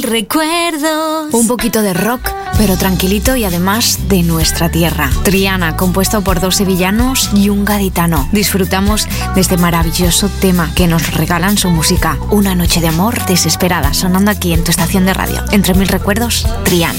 Recuerdos. Un poquito de rock, pero tranquilito y además de nuestra tierra. Triana, compuesto por 2 sevillanos y un gaditano. Disfrutamos de este maravilloso tema que nos regalan su música. Una noche de amor desesperada, sonando aquí en tu estación de radio. Entre mil recuerdos, Triana.